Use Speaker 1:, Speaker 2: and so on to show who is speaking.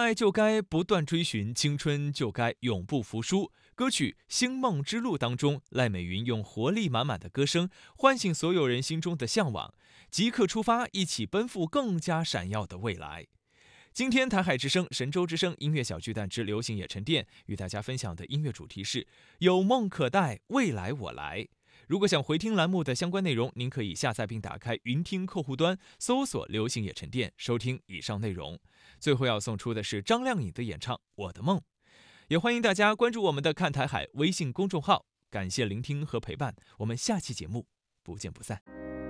Speaker 1: 爱就该不断追寻，青春就该永不服输。歌曲《星梦之路》当中，赖美云用活力满满的歌声，唤醒所有人心中的向往。即刻出发，一起奔赴更加闪耀的未来。今天台海之声、神州之声音乐小巨蛋之流行也沉淀与大家分享的音乐主题是有梦可待，未来我来。如果想回听栏目的相关内容，您可以下载并打开云听客户端，搜索流行也沉淀，收听以上内容。最后要送出的是张靓颖的演唱《我的梦》，也欢迎大家关注我们的看台海微信公众号。感谢聆听和陪伴，我们下期节目不见不散。